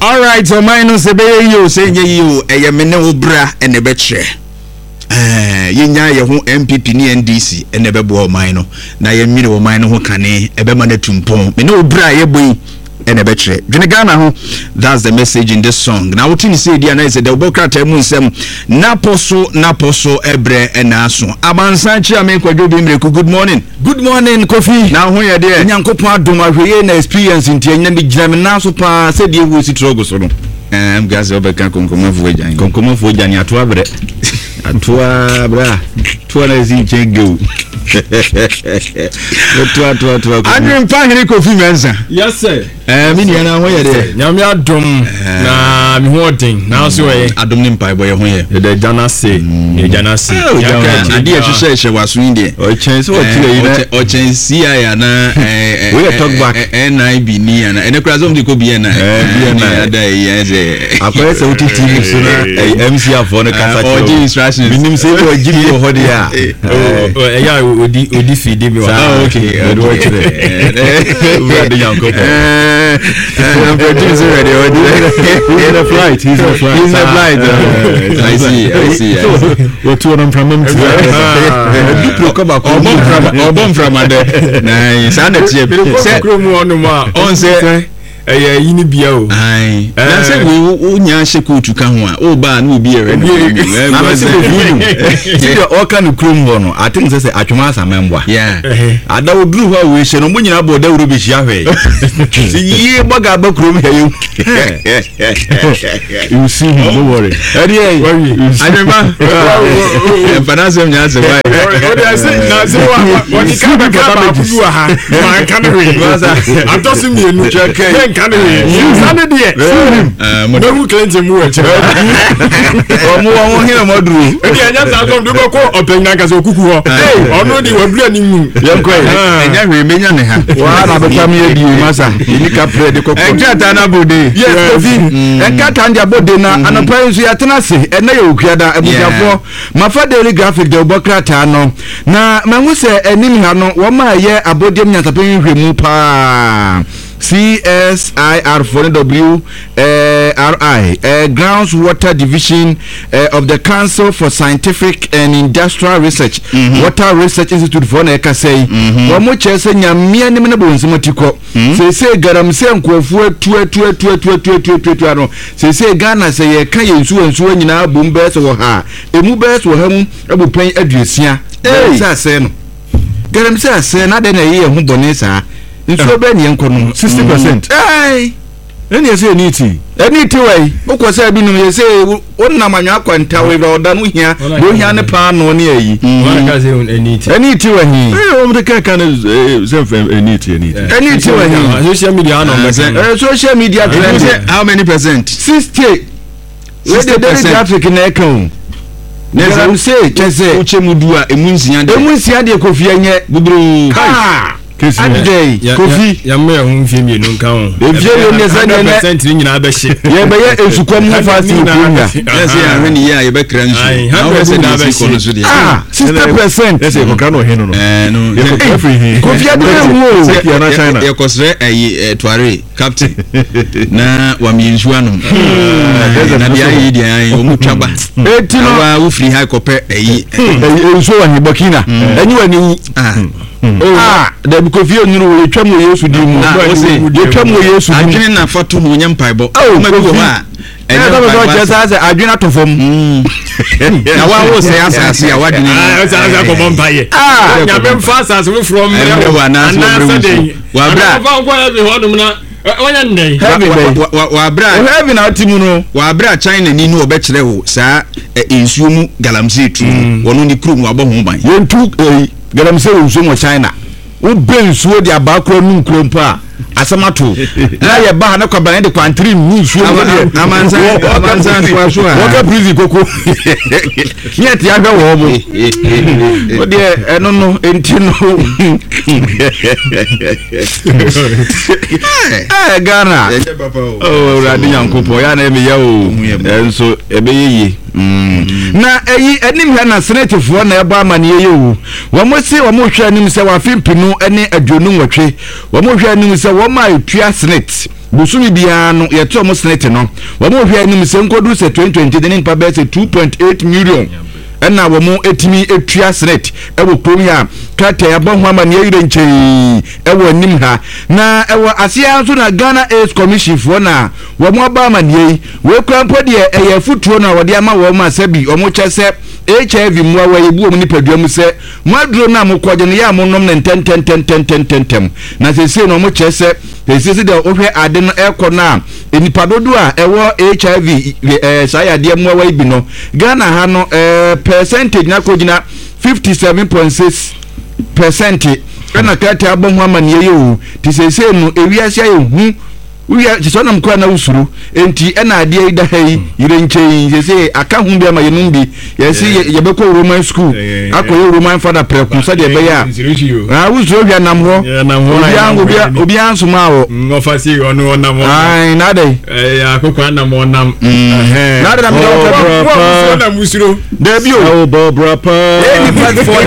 All right, so mine say be you say you e me ne obra e ne be kire. Yenya ye ho MPP ni NDC e ne be bo man no na ye mmiri wo man no ho kane e be ma na tumpon. Me ne obra ye boy e ne be kire. Dwene Ghana ho, that's the message in this song. Now what you say dia na say the obokrata mu nsem naposo ebre e na aso. Abansan chi amen kwadwo bi mreku. Good morning. Good morning, Kofi. Na ho ye de Nyankopon adom ahweye na experience ntia nya me gina me na so pa se de wo si trogo so no. I'm gas obeka konkomafo ejan. Konkomafo ejan ato abre. Atua bra. Tua na zi chego. Tua. Adwin pa hiri Kofi mensa. Yes sir. Me ni na ho ye de. Nyame adom na me ho den. Na so ye. Adom ni mpa boy ho ye. The jana say. The jana say. Ade e hwehwe waso inde. O chen so o tire yi na. O chen sia ya na we talk back. NIB ni ya na. Ene kura zo mdi ko bi na. Bi na ada ye ze. Akwai se uti team so na MC afo no kasa cho. O instructions. Minim se o gidi ho de ya. Ya odi feed me wa. Okay. O do chire. We are the young couple. I'm producer ready. He's in a flight. He's in a flight. I see. We're two of them from him. Obom from there. Nice. And it's here. On say yini bia o. Ai. Na say we nya sheku tuka ho a. O ba na obi ere. Na say see the all kind of chrome ho no. I think say atwoma asamembwa. Yeah. Ada oduru ho we hye no mo nyina bo da wuro be hia hwe. See ye boga ba chrome here you. You see him, don't worry. Adema. Empanasem nya se why. What I say na say what the kind of ba fu ha. Man can we. I'm just me nu. Can we? Sunday there. Mo do klente mu e che. Omo hina moduru. E dia nya sa kom do ko openya ka so kuku ho. Hey, ono di wadura ni mu. Yanko e. Enya hwe menya ne ha. Wa na betam ye di masa. Ni ka pred ko. Enkata na bode. Yes, Kofi. Enkata ndia bode na anopa nso ya tena se. Ena ye okuada ebusiafo. Mafa daily graphic de obokrata no. Na mangu se enim ha no wo ma ye abodem nyasapen hwemu pa. CSIR for WRI, Grounds Water Division of the Council for Scientific and Industrial Research, Water Research Institute for Nekasei. Wamo chese nyamia ni mene bonsimotiko. Se garam se nkofu tu ano. Se Ghana se ye kan ye nsuo nyina bom bes wo ha. Emu bes wo ha mu abupan aduasia. Sa se no. Garam se ase na de na ye hu bone sa. Nso be ne enko no 60%. Eni ese eniti wai ukwasa bi no yese wonna manwa kwanta we roda no hia bo hia ne pa no ne ayi Why ka say eniti wahi o de kan self eniti wahi social media no social media trend. How many percent? 60. Where the daily graphic na ekon Nezam say chese uchemudu a emunsia de Kofi anye buburu Adjay Kofi ya me ho mfie mienu nka ho efie ne za ne 100% ni nyina be hye ye be ye esukom ho fast kunya yes ya when ya ye be kran so na we say na be kono so dia 60%. yes e kokra no he no no ye kokra free he Kofi ade wo ya na China ye kosre tuare captain na wa miensu ano na dia yi dia o mutwaba etino wa wo free high copper enso wa ni Burkina enyi wa ni da Kofi onuru we twam Yesu di mu ye twam Yesu di adwene na foto mu nyampaibo ma bi wo ha enya ba je sa adwene atofom na wa wo se asase ya wadwene sa ko bompaye nya be mfa asase we from wa na wa bra fa ko ya bi hodum na wanya ndey wa bra heaven na timu no wa bra China ni no obekire wo sa ensuo mu galamsey tu wono ni krum wa bo ho ban yentu galamsey ensuo mo China wo bensuo di abakro nu nkrompa asamato na ye ba na kwabana de kwantri nu suo amanza so a woka prison koko nie ti ahwe wo bo o de eno no enti no Ghana oh radi yankopo ya na eme ya o enso ebeyeye na enim ha na senate fo na eba amane ye o wo mo se wo mo hwa anim se wa fimpinu ene adwonu nwotwe wo mo hwa anim se wo ma etua senate busumi bia no ye to mo senate no wo mo hwe anim se nkodu se 2020 de nipa be se 2.8 million na wo mo etimi etua senate ewo krom ya krata ya bon hwama ne yire nchen ewo anim ha na ewo asia nso na Ghana AIDS Commission fo na wo mo ba ma ne we krampo de eye futuo na wo de ama wo ma sabi o mo chese HIV mwa wa yebu mu nipadua mu se mwaduro na mo kwaje ne ya mo nom ne ten na sese no mo chese sese de ohwe ade no ekọ na enipadodo a ewo HIV saya de mwa wa ibi no Ghana ha no percentage na kojina 57.6% na kata abon hwa mane ye o ti sese no ewiase aye hu uya jisona mkwa na usuru enti ena ade ida hai yire nchei sese aka hu bia ma yenumbi yesi yebekọ Roman school akoye Roman father preku sa de be ya usuru hwa nam ho obi anso ma wo ngofasi onu onam ai na dai akoko anam onam na dai na musuro de bi o bobra pa any platform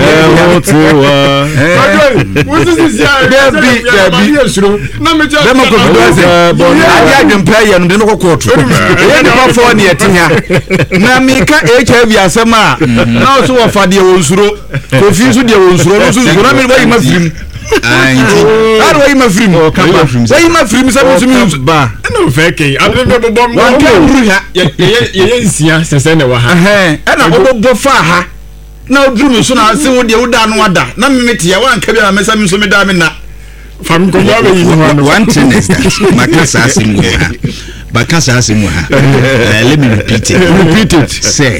na me ja adia dwempa ye no de no kokoto ye ne pafo ne yetinya na mika HIV asema na so wo fa de wonsuro kofi so de wonsuro no so na me bayi mafrim aro bayi mafrim bayi mafrim sabu sumi ba no fake abebe bobom wan ke buru ha ye nsia sese ne wa ha na obobo fa ha na oduru so na se wo de wo da no ada na me mete ya wan ka bia mesa me so me da me na fam ko ya be one thing is that makasa asimu ha let me repeat it say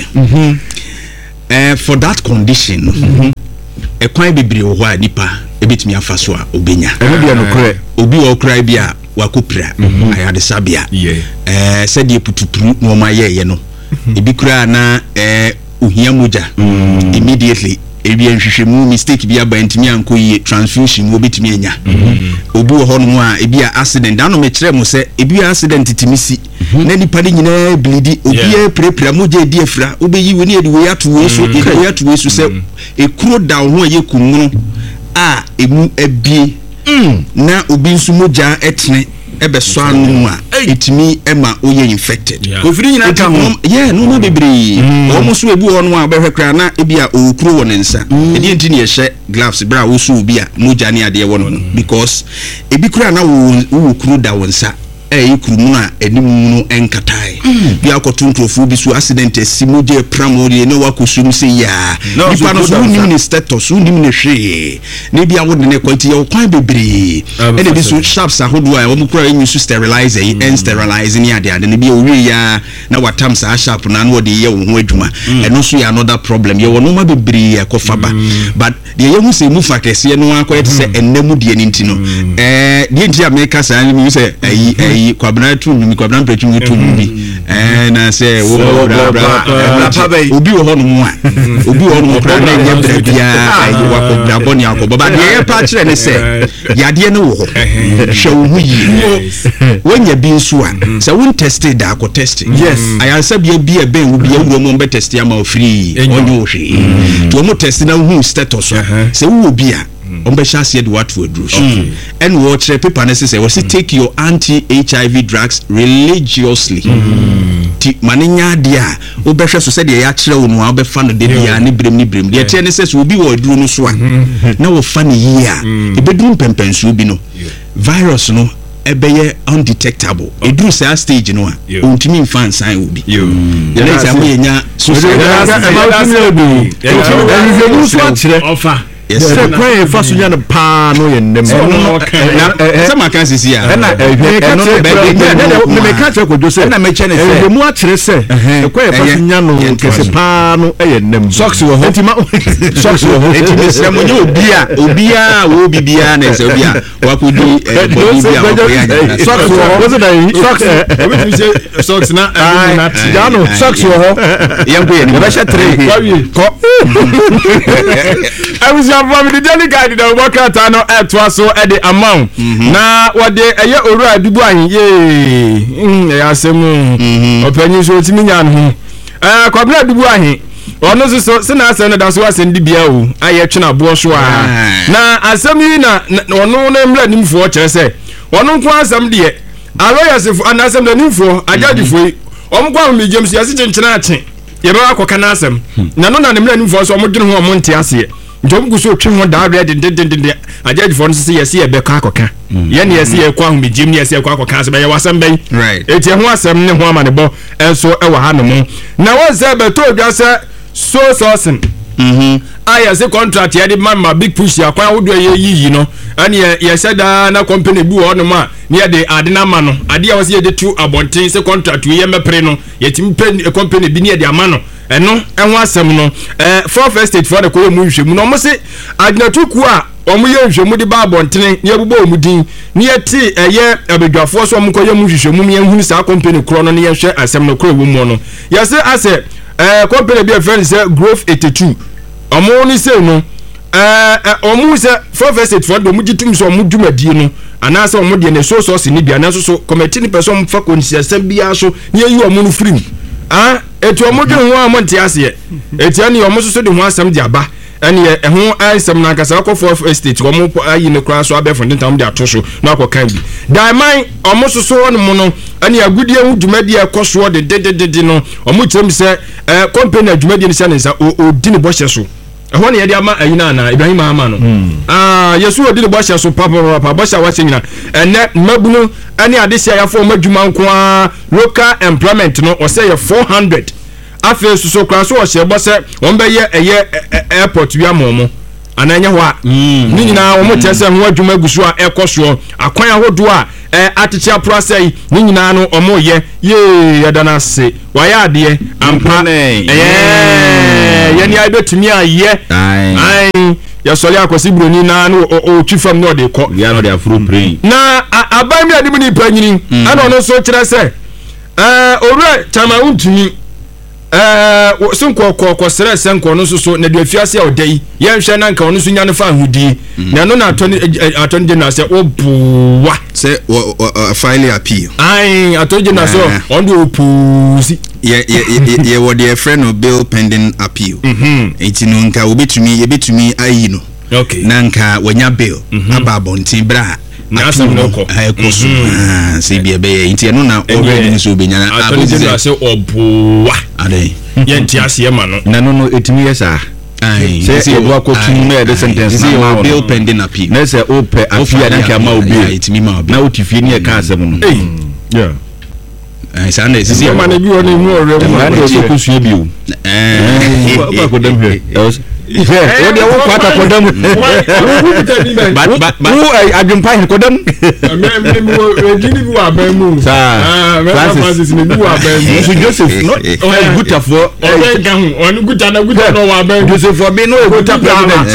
for that condition ekwan bebre wo ha nipa ebetimi afa so a obenya bia no kre obi wo kra bia wakopra ayade sabia said ye putupuru no ma ye no ebi kra na ohia moja immediately ebi nhwehwemu mistake bi aba ntimi anko yi transfusion wo betimi anya obi wo hono a ebi accident dano me kire mo se ebi accident timisi na nipa ni nyina bleedi obi prepare moja edi afra obeyi woni edi wo yato wo so edi wo yato wo so se ekuro da ho a yekumunu a emu abie na obi nso moja etene ebe so anu a etimi ema oye infected ofiri nyina ka ho no ma bebre o so ebu hono a behwe kra na ebia okuro wo nensa edi enti ne yehye gloves bra wo so obi a moja ne ade wo no because ebi kra na wo kuro da wonsa ikuru mu na enimu no enkatai bi akoto nkrofo bi so accident simoje pramori ne wakosum se ya nipa no so nim ne status nim ne hwe ne bi awode ne kwati ye kwan bebre e de bi so sharps ahodo a wo mukura enyu so sterilize and sterilize ne ade ade ne bi owie ya na watam sa sharp na no de ye wo ho adwuma eno so ya another problem ye wo no ma bebre akofaba but de ye hu se mu fakese no akoyete se ennamu de ni ntino de nti America sa ni mi se kwabna tu mi kwabna prechu mi tu bi na se wo bra obi wo hono mu a obi wo hono kra na nya bra bia ayi wa ko bra boni akobo ba de pa kire ne se yade ne wo ho hwe wo hu yi wonya bi nso a se won tested da ko test yes ayansa bia bia ben wo bia wo mo be test ya ma free onyo hwe to mo test na hu status se wo bia ombe shase de what we do and watch paper necessary was take your anti-HIV drugs religiously ti manenya dia obehwe so se de ya kire wo no obefa no de bia ne brem de tie necessary obi wo duru no so a na wo fa ne yi a ebeduru pempensu bi no virus no ebeye undetectable eduru say stage no a ontimi fan sign obi ya say amenya so offer yes sir pray for sunya no pa no ye nem sama kan sisi ya na me ka che ko jose na me che ne se mu a kire se ekwa fa sunya no kese pa no ye nem socks wo ho entima socks wo ho entima se mo nye obia wo bibia na se obia wa ko di body bia ko ya socks wo ho was it socks we say socks na ya no socks wo ho yango ye be she 3 ko I was from the daily guide that work out no etwa so e the amount na wode eye oru adubu ahin ye asem opanyi so timi nya no kwabla adubu ahin ono so se na asem da so asem di bia o aye twena bo so a na asem yi na ono na mra nimfo kire se ono nko asem de lawyers for anasem the new for ajaji for omkwa me James yasi chenchena ache ye ba akoka na asem na no na ne mra new for so omdwene ho omonte ase njom guso twe ho da red de ajaji for no se yesi e be ka akoka ye ne yesi e kwa ho me James yesi e kwa akoka ase be ye wasem ben right eti ho asem ne ho amane bo enso e wa ha no mo na wo be to dwa se so sourcing aya se contract ya de mama big push ya kwa wodo ye yiyi no ani ye said na company bu ho no ma ne ye de ade na ma no ade ya wose ye de tu abonten se contract ye mepre no ye tim pe company bi ne ye de ama no eno enho asem no fourth estate for the koyo mu hwehmu no mo se adnatuku a omo ye hwehmu de ba abonten ne ye bubo omu din ne ye ti eye abedwafo so omo koyo mu hwehmu me ehunu sa company kro no ne ye hwe asem no kro wo mu no ye se ase company be a friend say growth 82 omo ni say no omo say fourth estate for do mugitum so omo dwumadie no ana say omo de ne so so ni bia na so committee ni person fa konsiasem bia so ne yi omo no free eti omo dwe ho a monte ase eti ani omo so de ho asem de aba ani ho asem na kasa ko fourth estate omo ayi ne kra so abefo ntam de atoso na akokan bi daiman omo so no mo no ani agudie hu dwumadie ekoso de no omo kyerem se company adwumadie ni se ne sa odi ne bohye so ho ne ye de ama ayina na Ibrahim ama no yesu odi ne bohye so papa bohye wa chenyina ene mabunu ani adehia ya fo madwuma nko local employment no o say 400 afi so kra so o hye bo se won be ye airport wi amomo ananya ho a ni nyina wo mo tese ho adwuma gusu a ekoso akwan ahodo a atechia process ni nyina no omo ye yadana se waya ade ampa ye ni abetumi aye ai ya sole akosi broni na no o twifam no de ko ya no de afro brain na aban mi ade mu ni panyini ana no so kire se owura chama untuni sunko sere senko no so na de afiase a odai ye nhwe na nka ono so nya no fa ahudi na no na atoni de na se obuwa se file appeal atoni de na so on do opusi ye what their friend no bill pending appeal enti no nka obetumi ayi no okay na nka wanya bill ababontin bra na asem no ko ekoso se bia be enti no na already ni so benya na atoni de na se obuwa ade ye nti ase ma no na no etimi yesa se e do akotum na de sentence na bill pending appeal na se ope afia na nka ma obi etimi ma obi na otifie ni e ka asem no yeah Sunday sisi ya man bi woni mu ore mu na de so kusue bi o ba ko dem he o de wo kwata ko dem but adwumpa he ko dem me regini bi wa ba mu Francis ni bi wa ba mu so Joseph no guta for on guta no wa ba Joseph for be no guta president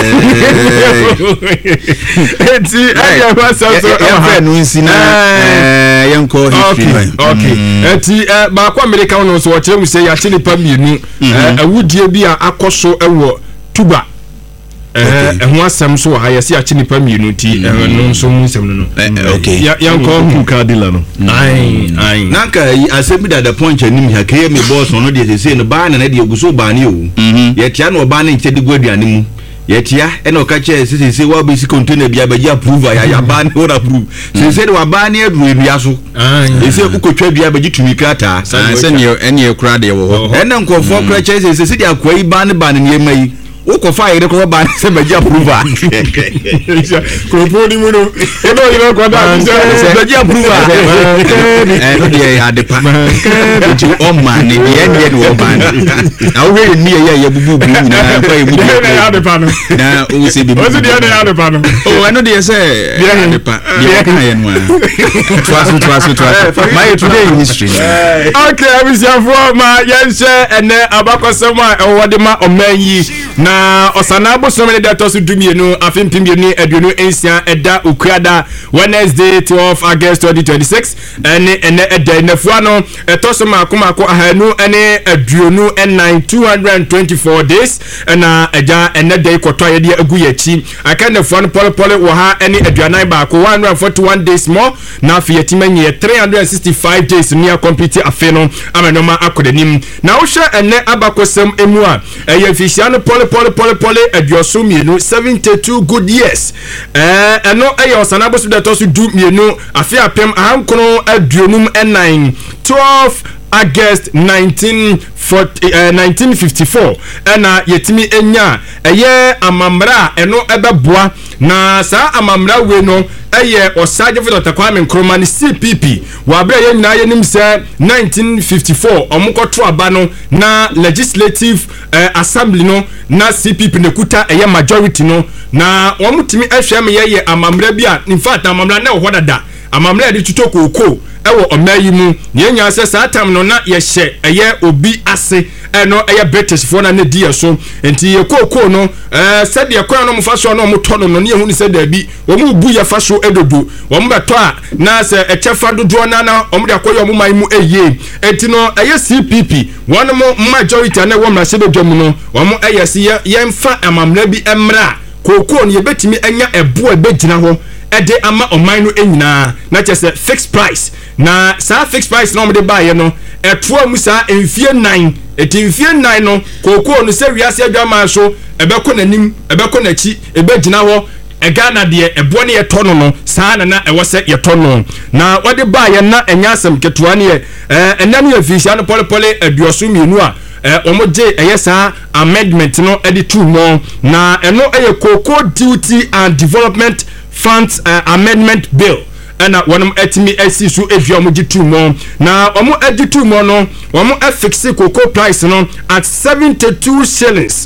enti aye ba so ya no nsina yanko history okay enti ba kwa America no so wo kire mu se ya chini pa mienu awudie bi a akoso ewo tuba ho asem so ha yesi achi nipa mienu ti no so mu nsem no okay yanko ku kadila no ai nanka asem bi da point anim ha keye me boss no de se no ba na de guso ba ne o ye tia no ba ne nche de guaduane mu ye tia e no ka che se wa be si container bia ba ya approve ya ba ne ora approve se de wa ba ne aduru bia so se ukotwa bia ba gitumi krata se ne ene kura de wo ho ene nkofo kra che se de akwai ba ne ne mai uko fa ire ko ba se ba ji approval ko podi mu no ono ire ko da se ba ji approval no de ya de pa ti o man ni ye no ban na o we ni ye bubu bu na fa e mu ya de pa no na o se bi o se de ya de pa no o no de se ya de pa ya kan ye no twaso my today in history okay abisiafo ma yense ene abakosema e wode ma omanyi na osana bosomene de tosu dumienu afimpimienu aduonu ensia eda okuada Wednesday 12 August 2026 ene eda nafua no etoso makomako ahanu ene aduonu 224 days na eja ene de ikoto ye de agu yachi aka nafua no pole wo ha ene aduanan ba ko 141 days more na afietimenye 365 days ni a complete afeno amenoma akodanim na wo hwe ene abakosem emu a eye fisia no pole pole adioso mienu 72 good years eno eye osanabo so that also do mienu afia pem ahankono aduonum enan 12 August 1954 ena yetimi enya eye amamra eno ebeboa na saa amamra we no eye osaje for Dr. Kwame Nkrumah ni CPP wa bra ye nyina ye nim se 1954 omukoto aba no na legislative assembly no na CPP ne kuta eye majority no na omutimi ehwem ye amamra bi a in fact amamra na hodada amamra de tuto kokoko ewo omayi mu nyenya se saa tam no na ye hye eye obi ase eno eye British fo na ne die so enti ye kokoko no said ye kwan no mfa so no moto no ne hu ni said abi wo mu bu ye fa so edodo wo mu beto a na se echefa dodo na wo mu de akoyo mo man mu eye enti no eye CPP one mo majority na wo mra se bedwam no wo mu eye se ye mfa amamra bi emra kokoko no ye betimi enya ebo ebegina ho ede ama oman no enyina na chese fixed price na sa fixed price no mo de baye no eto amusa emfie 9 etimfie 9 no kokoko no se wiase adwama so ebeko nanim ebeko nachi ebegina ho egana de ebo ne yeto no sa na ewose yeto no na wode baye na enya asem ketoa ne enam ye fisia no pole aduoso mienu a omoje eyesa amendment no editu mo na eno eye kokoko duty and development funds amendment bill and one etimi esi so ehwe omojitu mo na omo editu mo no omo affix cocoa price no at 72 shillings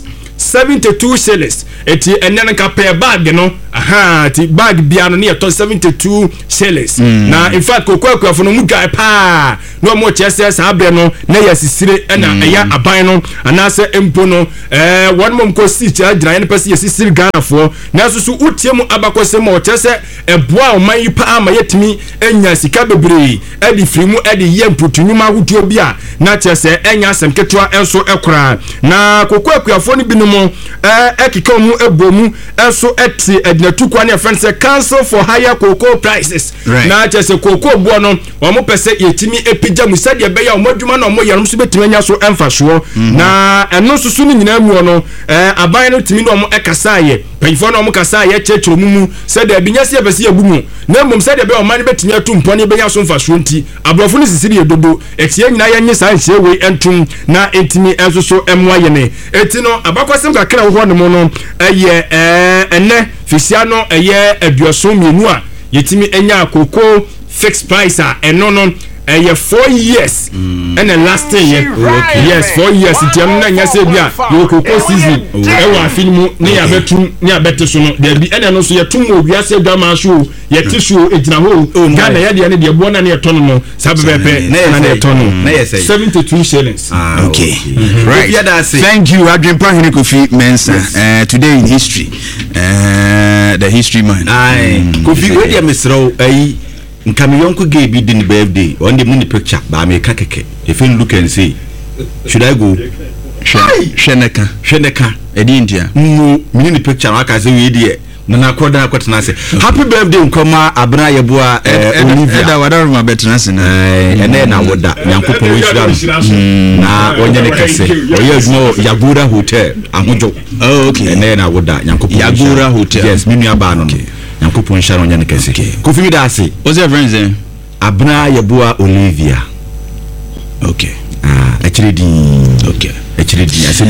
eti enene ka per bag no ti bag bia no ne to 72 shillings na in fact cocoa akwafo no mu guy pa no mo chese sa abre no na yasisire na eya aban no anase empo no one mom ko si cha gira ne pese yasisire Ghana fo na so utie mu abakose mo chese eboa o man yi pa ama yetimi enya sika bebre edi frimu edi yemputunuma hutuo bia na chese enya asem ketwa enso ekora na cocoa akwafo no bi no mo ekika mu ebomu enso eti edinatu kwa ne friend say Council for Higher Cocoa Prices na chese cocoa bo no omo pese yetimi epija mu sade be ya omo adwuma na omo yarum so betimi anya so emfaso na eno susu ni nyina mu no aban no timi no omo ekasaye payifo no omo kasaye chechiro mu sade binya se pese yagumu na mum sade be oman betimi atumpo ne be nya so emfaso nti abrofo ni sisiri edodo etie nyina ya nye sa nhye we entum na etimi enso so emwa ye ne eti no abakwasem kakra ho no mo no eye ene fisiano eye aduoso mienu a yetimi enya cocoa fixed price a eno no eye 4 years and the last year yes 4 years tiam na nya se bia yo cocoa season e wa film ne ya betum ne ya beteso no there be ene no so yetum obiase dama so yetisho ejina ho Ghana ya de ne de bo na ne tono no sabebepe na ne tono 72 shillings okay right thank you Adrian Pahini Kofi Mensah today in history the history man Kofi we dia mesro ayi Nkamiyonko gave me the birthday on the moon picture by me kakeke. If you look and see, should I go? Sheneka, India. No, mini picture, like I say, we dear. Nana Koda Quatanase. Happy birthday, Nkoma, Abra Yabua, Olivia, whatever my betterness, and then I would that Yanko na Onyaneka say, oh, yes, no, Yagura Hotel, Amujo. Oh, okay, and then I would that Yanko Yagura Hotel, yes, Minia Banon. Yankopon Sharon Yanekese. Kofi Dase. What's your friend's name? Abna Yabua Olivia. Okay. Actually, okay. Actually, I said,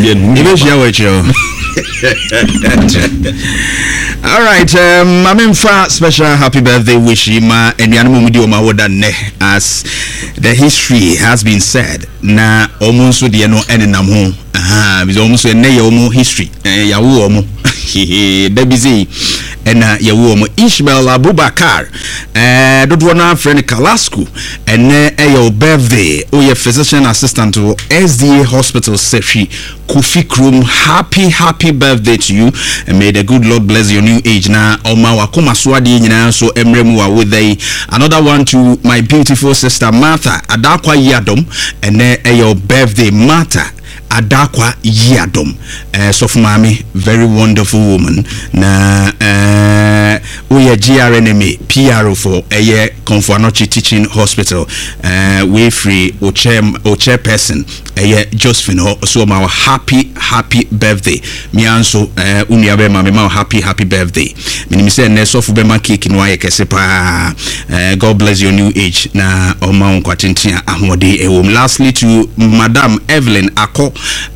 all right. I'm for special happy birthday wish ma and Yanumudio Mawoda as the history has been said. Na almost the no end nam home. It's almost a neyomo history. Yawu Debizi. And Yawomo Ishmael Abubakar, Dodwana friend Kalasku, and your birthday, your physician assistant to SDA Hospital Sefi Kofi Krum. Happy birthday to you, and may the good Lord bless your new age. Now, Oma Wakoma Swadi, so Emremua with another one to my beautiful sister Martha Adakwa Yadom, and your birthday Martha. Adakwa Yiadom Sofu Mami, very wonderful woman na we GRNMA PRO for Komfoanochi Teaching Hospital we free o chairperson Josephine so my happy birthday me anso uniabe ma me ma happy birthday me ni say neso fu be ma cake no aye kese pa God bless your new age na o ma nkwatentia ahode ewom. Lastly to Madam Evelyn Ako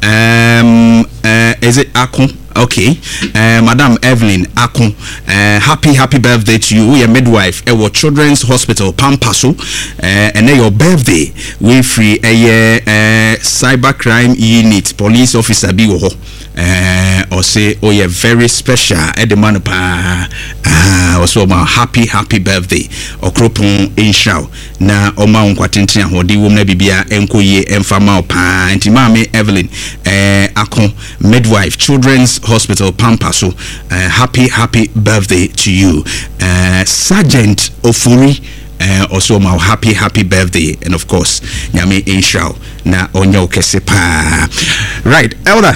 is it Ako? Okay, Madam Evelyn Akun, happy birthday to you. Your midwife, our Children's Hospital, Pampaso, and your birthday. We free a cybercrime unit police officer be or say oh yeah very special at the man also my happy birthday or kropon inshaw na oma nkwatentia hodi wom na bibia enkoye emfama pa anti mame Evelyn Akon midwife Children's Hospital Pampaso happy birthday to you. Sergeant Ofuri also my happy birthday, and of course nyame inshaw na onyo kese pa. Right, Elder.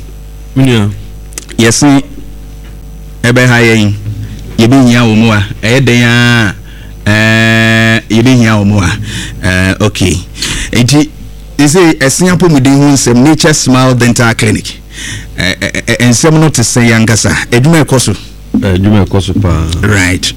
Yes, ebe hayen yebi nya wo mu a eden a yebi nya wo mu a okay enti say esia pomuden hu nsem Nature Smile Dental Clinic ensem no te say yankasa eduma ekoso pa right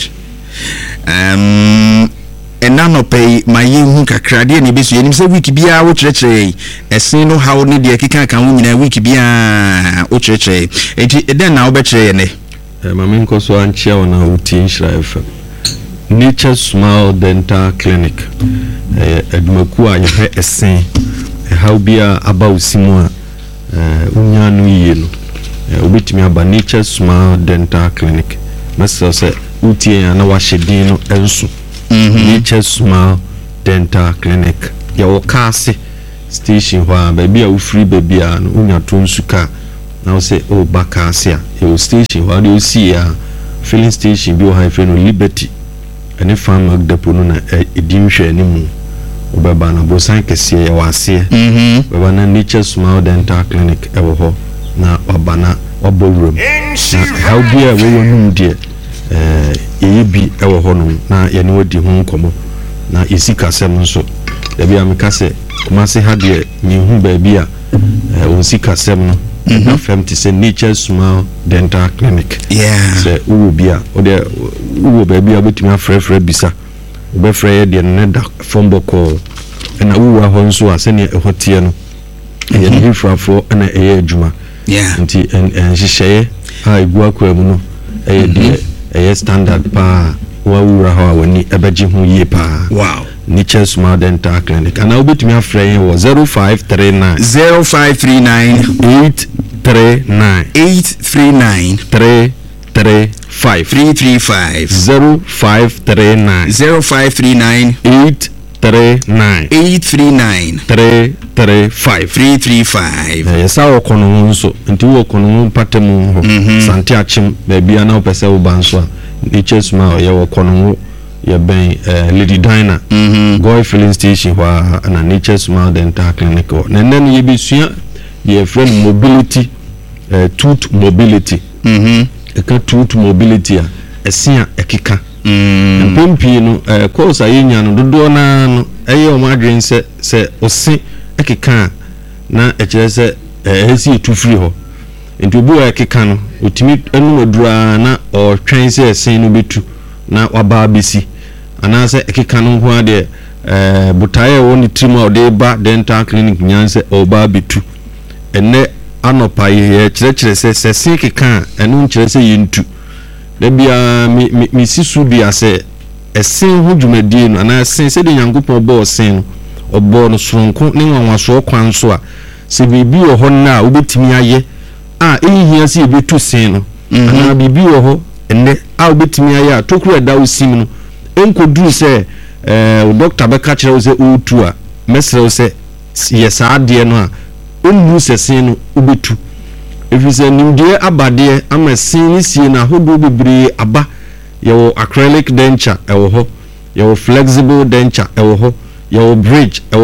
and none of pay my young cradia ni besu yenim se week bia wo chirechire esen no how ne de kika kan wo nyina week bia wo chirechire enti eden na wo be chire ne mama nkoso anchia wona uti Nhyira FM Nature Smile Dental Clinic edumaku a yehe esen how bia aba osimu a unya no yie no obetimi aba Nature Smile Dental Clinic masa se uti na wa hyedin no enso Nature Smile Dental Clinic ya wokase station hwa baby a free baby a no unya to nsuka na wo say o bakase a e station hwa de see a filling station bi o ha fe no Liberty ene fan magdapo no na edin hwe animu obeba na bosan kese ya wase beba na Nature Smile Dental Clinic e wo ho na obana oborum how bia wo wonum de yebi ewo hono na ye ne wodi hu nkomo na isika sem nso ya bia mekase kuma se ha de ni hu ba bia o sika sem no na fam ti se Nature Smile Dental Clinic se uwo bia o de uwo ba bia betumi afrefre bisa be frɛ de ne da fombo ko na uwo ho nso a se ne ehotie no ye ne hifrafo na eye adwuma nti en hihye ha igua kwa mu no de standard pa wa wura ha wani ebeji hu ye pa. Wow. Nature Smile Dental Clinic and I will be to me friend was 0539 839 335 0539 335 yes I kono nso nti wo kono patemu ho sante achim ba bia na opese wo banso Nature Smile ye wo kono ye ben Lady Dina Goy filling station wa na Nature Smile Dental Clinic na nen ye besua ye friend mobility tooth mobility eka tooth mobility a esia ekeka mpempi no course ayenya no dodo na no eye o madwen se ose ekeka na ekire se esi etufiri ho enti obi wa ekeka no otimi anu odura na o twen se esen no betu na waba besi ana se ekeka no ho ade butaye woni trima ode ba dental clinic nyanse oba betu enne anopa ye kire se se keka enu kire se yentu da bia mi sisu bia se esen ho dwumadie no ana esen se de Nyankopon bo esen no obo no soronko ne nwanwaso kwan so a se bibi wo ho na obetimi aye a ehihia se ebetu sen no ana bibi wo ho enne a obetimi aye a tokuru da osim no enkoduru se o doctor beka kire wo se otu a mesre wo se yesa ade no a onnu se sen no obetu efise nimdie abade ama sin sie na hodo bebre aba yewo acrylic denture ewo ho yewo flexible denture ewo ho yewo bridge ewo ho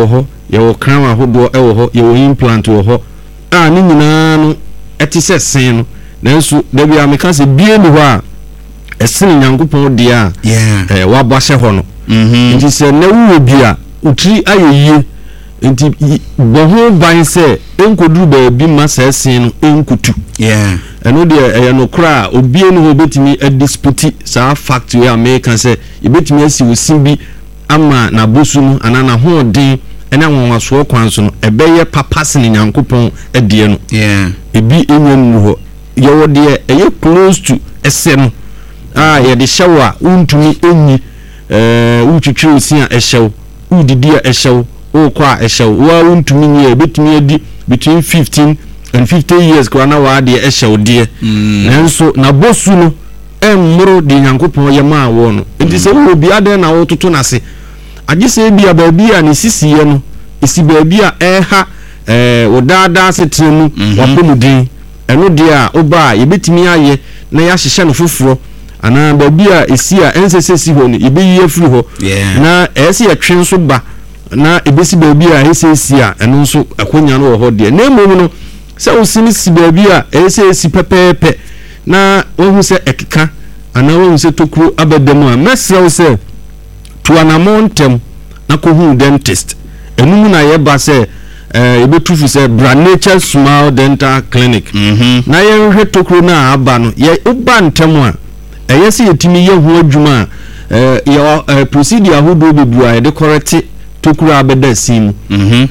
yɛwɔ crown ahodoɔ ɛwɔ hɔ yɛwɔ implant wɔ hɔ a ne nyinaa no ɛte sɛ sen no nanso da bia meka sɛ bie ni hɔ a ɛsene nyankopɔn deɛ a wabɔ ahyɛ hɔ no nti sɛ na wowɔ bi a wotiri ayɛ yie nti bɔ ho ban sɛ ɛnkɔduru baabi ma saa sen no ɛnkutu ɛno deɛ ɛyɛ nokora a obie no hɔ bɛtumi adispute saa factory a meka sɛ yɛbɛtumi asi wo sin bi ama n'abosu no anaa n'ahoɔden ɛne anwanwasoɔ kwan so no ɛbɛyɛ papa sene nyankopɔn ɛdeɛ no ebi ɛnyɛ mu hɔ yɛwɔ deɛ ɛyɛ close to ɛsɛ no a yɛde hyɛw a wontumi ɛnyi wotwitwiri osi a ɛhyɛw wodidi a ɛhyɛw wokɔ a ɛhyɛw woa wontumi nyi a ɛbɛtumi adi between 15 and 50 years kora na waadeɛ ɛhyɛw deɛ nanso n'abosu no ɛmmoro de nyankopɔn yɛ maa wɔ no nti sɛ wowɔ bi adɛn na wototo n'ase agye sɛ bi a baabi a ne sisiɛ no ɛsi baabi a ɛha wo daadaa setena mu wapɔ mu din ɛno deɛ a woba a yɛbɛtumi ayɛ na yɛahyehyɛ no foforɔ anaa baabi a ɛsi a ɛnsɛ si hɔ no yɛbɛyi afiri hɔ na ɛsɛ yɛtwe nso ba na ɛbɛsi baabi a ɛsɛ si a ɛno nso ɛkonya no wɔ hɔ deɛ na mmom no sɛ wo si no si baabi a ɛsɛ si pɛpɛɛpɛ na wahu sɛ ɛkeka anaa wahu sɛ tokuro abɛda mu a mɛsrɛ wo sɛ tuanamɔ ntɛm na kɔhu dentist ɛno mu na yɛba sɛ yɛbɛtu fi sɛ bra nature smile dental clinic na yɛnhwɛ tokuro no a aba no woba ntɛm a ɛyɛ sɛ yɛtumi yɛ ho adwuma a yɛ procedure ahodoɔ bebree a yɛde kɔrɛte tokuro abɛda si mu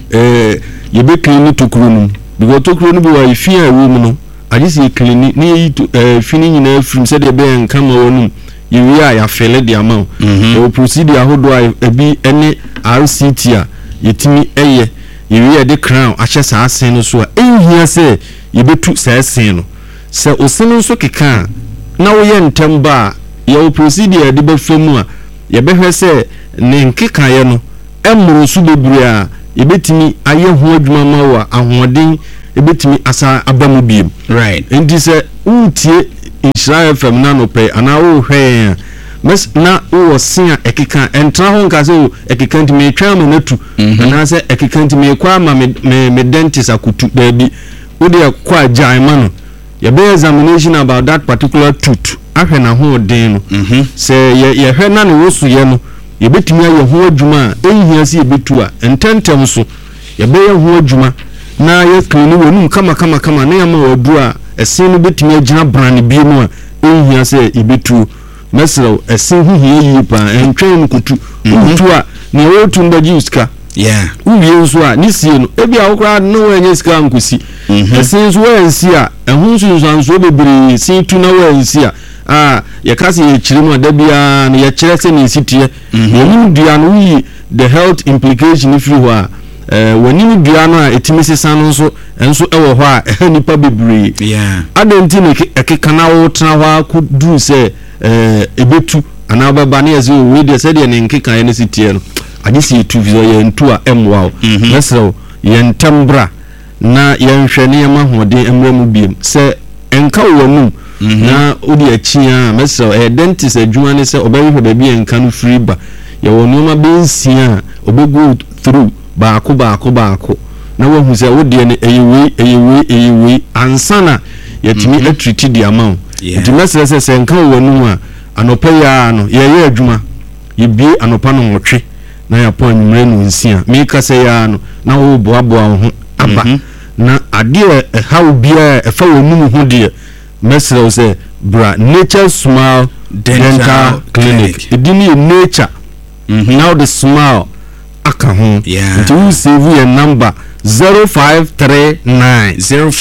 yɛbɛklini tokuro no mu because tokuro no bi wɔ efi a ɛwɔ mu no agye sɛ yɛklini ne yɛyi fi no nyinaa firim sɛdeɛ ɛbɛyɛ nkama wɔ no mu yɛwie a yɛafele de ama wo ɛwɔ procedure ahodoɔ a ebi ne RCT a yɛtumi ɛyɛ yɛwie yɛde crown ahyɛ saa sen no so a ɛnhia sɛ yɛbɛtu saa sen no sɛ osen nso keka a na woyɛ ntɛm ba a yɛwɔ procedure yɛde bɛfa mu a yɛbɛhwɛ sɛ ne nkekaeɛ no ɛmmoro so bebree a yɛbɛtumi ayɛ ho adwuma ma wo a ahoɔden yɛbɛtumi asa aba mu biem nti sɛ wotie Nhyira FM na no pɛ anaa wohwɛ na wo sen a ɛkeka ɛntra ho nka sɛ ɛkeka nti metwa ama natu anaa sɛ ɛkeka nti mekɔ ama me dentist akotu baabi wode kɔ agyae ma no yɛbɛyɛ examination about that particular tooth ahwɛ na hoɔden no sɛ yɛhwɛ na ne wosoyɛ no yɛbɛtumi ayɛ ho adwuma a ɛnhia sɛ yɛbɛtu a ɛntɛntɛm so yɛbɛyɛ ho adwuma na yɛklini wɔ num kama na yɛma wɔ aduru a ɛsen no bɛtumi agyina brane bie mu a ɛnhia sɛ yɛbɛtu mɛsrɛw ɛsen ho hia yie paa ɛntwɛn no kutu wotu a ne wɔtu no bɛgye sika wowie nso a ne sie no ebi a wokora no wɔanyɛ sika nkosi ɛsen nso wɔansi a ɛho nsunsuansoɔ bebree sen tu na wɔansi a yɛka sɛ yɛkyerɛ mu a da biara no yɛkyerɛ sɛ ne ɛsiteɛ yɛnim dua no woyi the health implication firi hɔ a wɔnim dua no a ɛtumi sesa no nso ɛwɔ hɔ a ɛha nipa bebree adɛnti no ɛkeka na wotena hɔ a kɔduru sɛ ɛbɛtu anaa bɛba ne yɛ sɛ ɔwei deɛ sɛdeɛ ne nkekaeɛ no siteɛ no agye sɛ yɛtu fi sɛ yɛntu a ɛmmoa wo mɛsrɛ wo yɛntɛm bra na yɛnhwɛ ne yɛma hoɔden mmra mu biem sɛ ɛnka wo w'anum na wode akyi a mɛsrɛ wo ɛyɛ dentist adwuma ne sɛ ɔbɛhwehwɛ baabi ɛnka no firi ba yɛwɔ nneɔma bɛnsia a ɔbɛgo through baako na wahu sɛ wodeɛ no ɛyɛ wei ansa na yɛtumi atriti de ama wo nti mɛsrɛ sɛ ɛnka wo w'anum a anɔpa yɛa no yɛyɛ adwuma yɛbie anɔpa no nwɔtwe na yɛpɔ anwummerɛ no nsia meka sɛ yɛa no na woboaboa wo ho aba na adeɛ ɛhaw biara ɛfa wɔ num ho deɛ mɛsrɛ wo sɛ bra nature smile dental clinic ɛdi ne yɛ nature now the smile aka ho nti wo save yɛ number 0539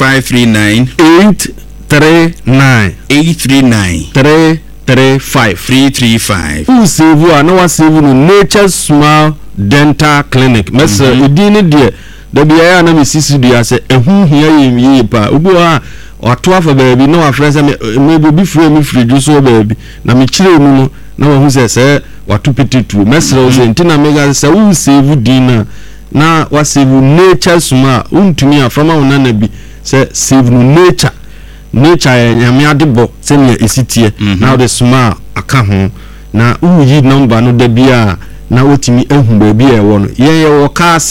335 wo save a na wa save no nature smile dental clinic mɛsrɛ ɛdi ne deɛ da biara na mesisi dua sɛ ɛho hia yɛ pa obi a wato afa baabi na wafrɛ sɛ maybe bi frɛ me firi dwo so baabi na mekyerɛ mu no na wahu sɛ wato petetuo mɛsrɛ wo sɛ nti na mega sɛ wo save din na wa save nature suma wontumi aframa wo nana bi sɛ save no nature nyame ade bɔ sɛ nea ɛsitie na wode suma aka ho na woyi number no da bia na wotumi ahu baabi a ɛwɔ no yɛn yɛwɔ kaase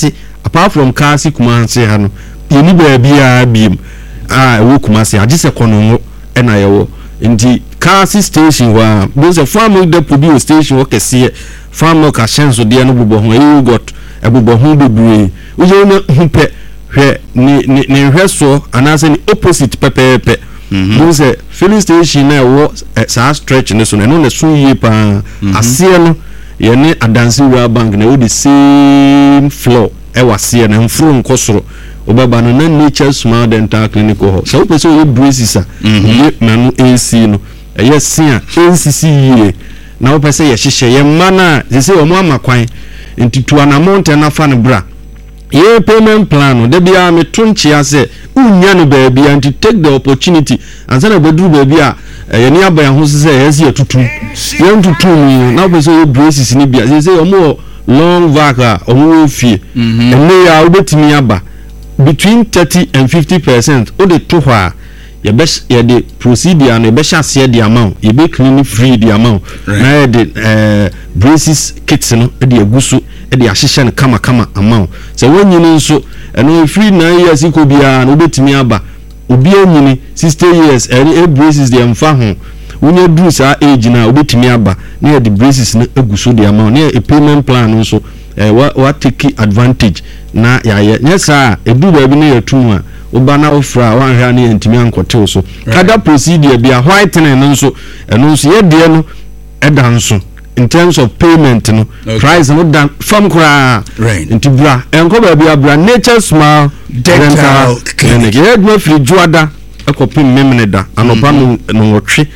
apart from Kasi Kumasi hano yeni baabi a biem a ewo Kumasi agise kono na yewo nti Kasi station wa those farm depot bi station okese farm ka shenso de no bobo ho you got ebobo ho bebre uje na hupe hwe ni hweso anase ni opposite pepepe those filling station na wo sa stretch ne so no so yie pa ase no yene adansi wa bank na wo the same floor e wase na mfuru nkosoro obaba no na Nature Smile Dental Clinic ho so pese o braces a ye manu AC no ye sia NCC ye na wo pese ye hihye ye mana ze se o mo amakwan ntitu anamount na fa ne bra ye payment plan de bia me tonchi ase unya no baabi anti take the opportunity ansa na beduru baabi a ye ne aban ho se ye se tutu ye ntutu ni na wo pese o braces ni bia ze se o mo long vaca o mo fie ene ya obetimi aba between 30 and 50% o de to hwa ye de procedure no be shase de amount ye be clean free de amount na ye de braces kits no de agusu de ahihye no kama amount so wonyini nso eno free 9 years ko bia no betimi aba obi anyini 60 years braces de amfa ho wonye drugs a age na obetimi aba na ye de braces no agusu de amount na a payment plan nso what take advantage na ya nyesa edu ba bi na yatum a oba na ofra wanhwa na yantimi ankote so kada procedure bia whitening no nso eno nso ye de no eda nso in terms of payment no price no dan fam kura nti bra enko ba bia bra Nature Smile Dental Clinic ye do free juada ekopim memneda anopa no wotwe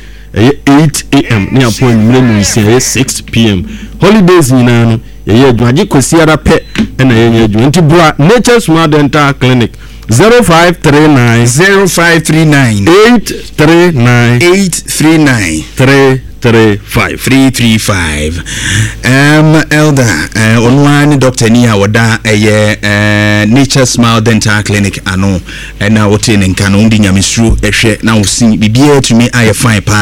8 am ni appoint mrenu 6 pm holidays nyina no ye adwaje kosiara pe na ye adwa nti bra Nature Smile Dental Clinic 0539 335 elder online doctor ni awoda Nature Smile Dental Clinic ano na wote ne nka no ndi nyamesuru ehwe na wosin bibia tumi aye fine pa